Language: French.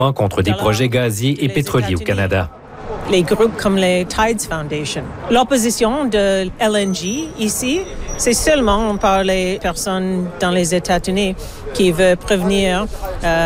contre des projets gaziers et pétroliers au Canada. Les groupes comme les Tides Foundation. L'opposition de LNG ici, c'est seulement par les personnes dans les États-Unis qui veulent prévenir